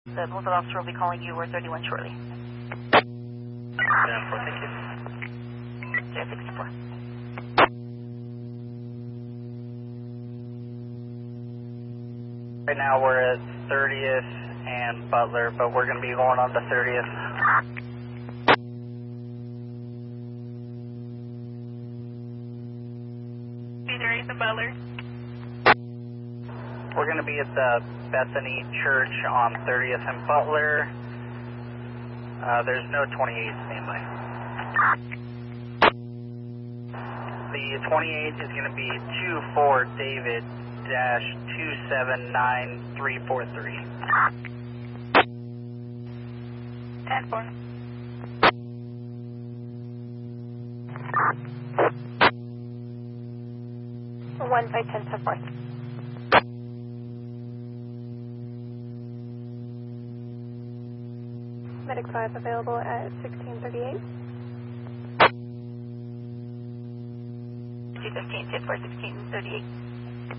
The postal officer will be calling you or 31 shortly. 10-4, thank you. 064. Right now we're at 30th and Butler, but we're going to be going on to 30th. Be 30th and Butler. We're going to be at the Bethany Church on 30th and Butler. There's no 28 standby. The 28 is going to be 24 David dash 279343. 10-4. One by 10-4. Medic 5 available at 1638. 215, 10-4, 1638.